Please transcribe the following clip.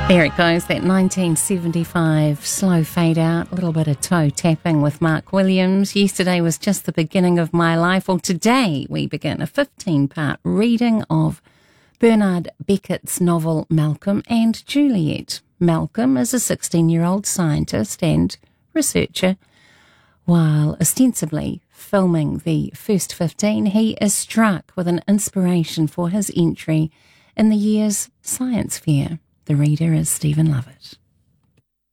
There it goes, that 1975 slow fade out, a little bit of toe tapping with Mark Williams. Yesterday was just the beginning of my life. Well, today we begin a 15-part reading of Bernard Beckett's novel Malcolm and Juliet. Malcolm is a 16-year-old scientist and researcher. While ostensibly filming the first 15, he is struck with an inspiration for his entry in the year's science fair. The reader is Stephen Lovett.